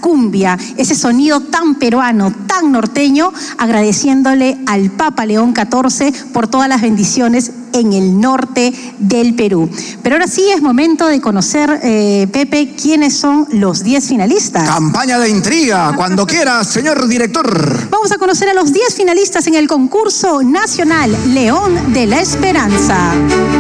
cumbia, ese sonido tan peruano, tan norteño, agradeciéndole al Papa León XIV por todas las bendiciones en el norte del Perú. Pero ahora sí es momento de conocer, Pepe, quiénes son los 10 finalistas. Campaña de intriga, cuando quiera, señor director. Vamos a conocer a los 10 finalistas en el concurso nacional León de la Esperanza.